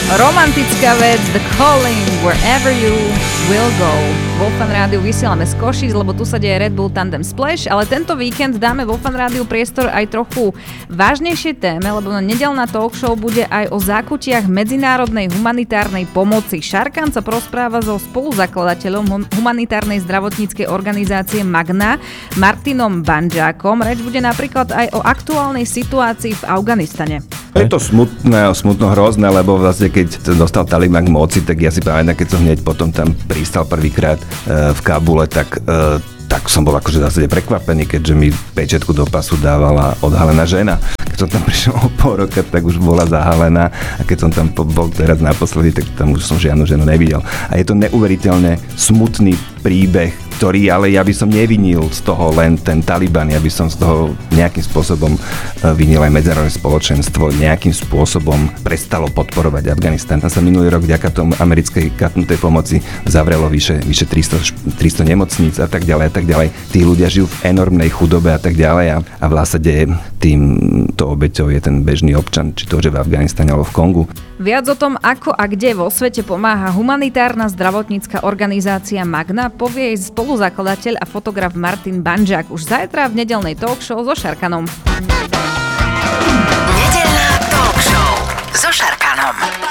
Romantická vec, The Calling, Wherever You Will Go. Vo Fan Rádiu vysielame z Košíc, lebo tu sa deje Red Bull Tandem Splash, ale tento víkend dáme vo Fan Rádiu priestor aj trochu vážnejšie téme, lebo nedeľná talk show bude aj o zákutiach medzinárodnej humanitárnej pomoci. Šarkán sa porozpráva so spoluzakladateľom humanitárnej zdravotníckej organizácie Magna, Martinom Bandžákom. Reč bude napríklad aj o aktuálnej situácii v Afganistane. Je to smutno hrozné, lebo vlastne keď dostal Taliban k moci, tak ja si pamätám, keď som hneď potom tam pristal prvýkrát v Kábule, tak som bol akože zase prekvapený, keďže mi pečetku do pasu dávala odhalená žena. Keď som tam prišiel o pol roka, tak už bola zahalená a keď som tam bol teraz naposledy, tak tam už som žiadnu ženu nevidel. A je to neuveriteľne smutný príbeh, ktorý ale ja by som nevinil z toho len ten Taliban, ja by som z toho nejakým spôsobom vinil aj medzinárodné spoločenstvo, nejakým spôsobom prestalo podporovať Afganistan. Tam sa minulý rok vďaka tomu americkej katnutej pomoci zavrelo vyše 300 nemocníc a tak ďalej. Tí ľudia žijú v enormnej chudobe a tak ďalej a v zásade týmto obeťou je ten bežný občan, či to, že v Afganistane alebo v Kongu. Viac o tom, ako a kde vo svete pomáha humanitárna zdravotnícka organizácia Magna, povie jej spoluzakladateľ a fotograf Martin Bandžák už zajtra v nedeľnej talk show so Šarkanom.